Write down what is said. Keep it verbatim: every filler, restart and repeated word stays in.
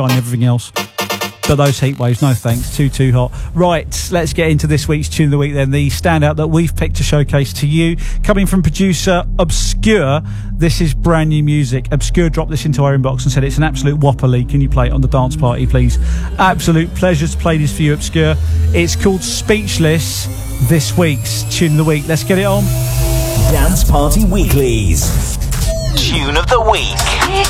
and everything else. But those heat waves, no thanks, too, too hot. Right, let's get into this week's Tune of the Week then, the standout that we've picked to showcase to you. Coming from producer Obscure, this is brand new music. Obscure dropped this into our inbox and said it's an absolute whopper, Lee. Can you play it on the dance party, please? Absolute pleasure to play this for you, Obscure. It's called Speechless, this week's Tune of the Week. Let's get it on. Dance Party Weeklies. Tune of the Week.